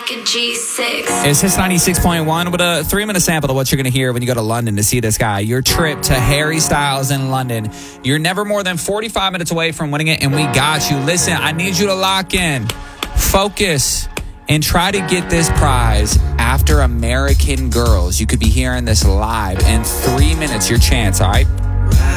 like a G6. It's Hits 96.1 with a 3-minute sample of what you're going to hear when you go to London to see this guy. Your trip to Harry Styles in London. You're never more than 45 minutes away from winning it, and we got you. Listen, I need you to lock in, focus, and try to get this prize after American Girls. You could be hearing this live in 3 minutes, your chance, all right?